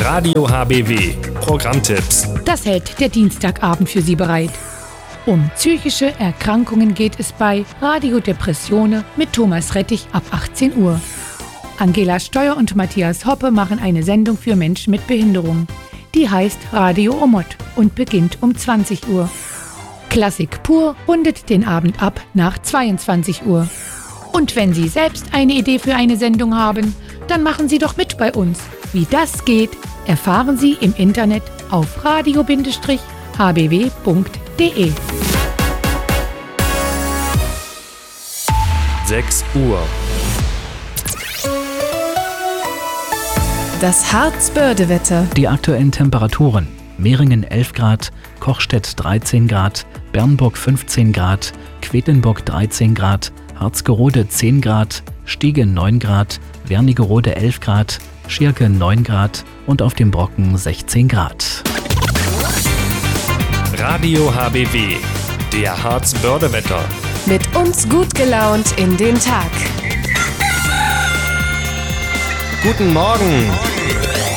Radio HBW. Programmtipps. Das hält der Dienstagabend für Sie bereit. Um psychische Erkrankungen geht es bei Radio Depressione mit Thomas Rettich ab 18 Uhr. Angela Steuer und Matthias Hoppe machen eine Sendung für Menschen mit Behinderung. Die heißt Radio Omot und beginnt um 20 Uhr. Klassik pur rundet den Abend ab nach 22 Uhr. Und wenn Sie selbst eine Idee für eine Sendung haben, dann machen Sie doch mit bei uns. Wie das geht, erfahren Sie im Internet auf radio-hbw.de. 6 Uhr. Das Harz-Börde-Wetter. Die aktuellen Temperaturen: Meringen 11 Grad, Kochstedt 13 Grad, Bernburg 15 Grad, Quedlinburg 13 Grad, Harzgerode 10 Grad, Stiegen 9 Grad, Wernigerode 11 Grad, Schierke 9 Grad und auf dem Brocken 16 Grad. Radio HBW, der Harz-Börde-Wetter. Mit uns gut gelaunt in den Tag. Guten Morgen!